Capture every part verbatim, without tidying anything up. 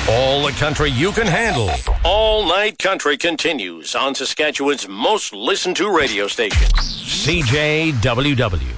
All the country you can handle. All Night Country continues on Saskatchewan's most listened to radio station, C J W W.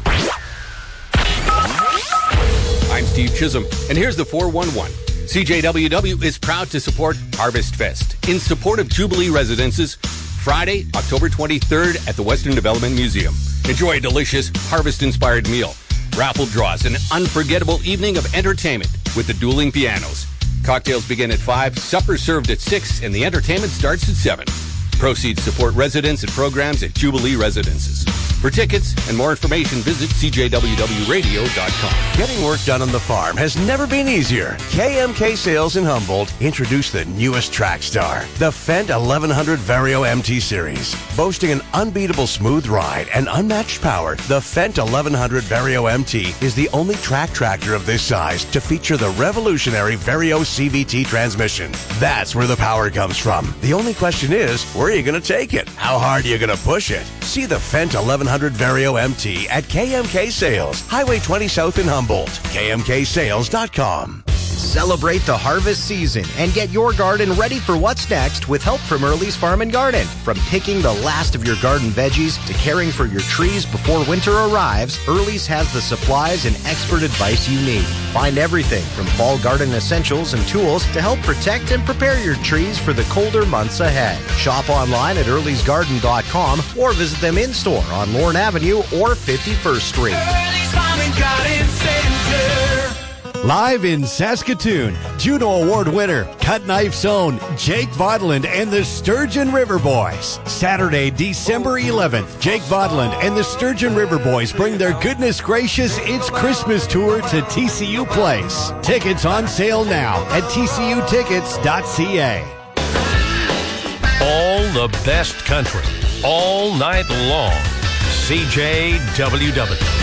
I'm Steve Chisholm, and here's the four one one. C J W W is proud to support Harvest Fest in support of Jubilee Residences, Friday, October twenty-third at the Western Development Museum. Enjoy a delicious harvest-inspired meal, raffle draws, an unforgettable evening of entertainment with the dueling pianos. Cocktails begin at five, supper served at six, and the entertainment starts at seven. Proceeds support residents and programs at Jubilee Residences. For tickets and more information, visit c j w w radio dot com. Getting work done on the farm has never been easier. K M K Sales in Humboldt introduced the newest track star, the Fendt eleven hundred Vario M T Series. Boasting an unbeatable smooth ride and unmatched power, the Fendt eleven hundred Vario M T is the only track tractor of this size to feature the revolutionary Vario C V T transmission. That's where the power comes from. The only question is, where are you going to take it? How hard are you going to push it? See the Fendt eleven hundred Vario M T at K M K Sales, Highway twenty South in Humboldt, k m k sales dot com. Celebrate the harvest season and get your garden ready for what's next with help from Early's Farm and Garden. From picking the last of your garden veggies to caring for your trees before winter arrives, Early's has the supplies and expert advice you need. Find everything from fall garden essentials and tools to help protect and prepare your trees for the colder months ahead. Shop online at earlys garden dot com or visit them in-store on Lorne Avenue or fifty-first Street. Early's Farm and Garden Center. Live in Saskatoon, Juno Award winner, Cut Knife's own Jake Vodland and the Sturgeon River Boys. Saturday, December eleventh, Jake Vodland and the Sturgeon River Boys bring their Goodness Gracious It's Christmas tour to T C U Place. Tickets on sale now at t c u tickets dot c a. All the best country, all night long. C J W W.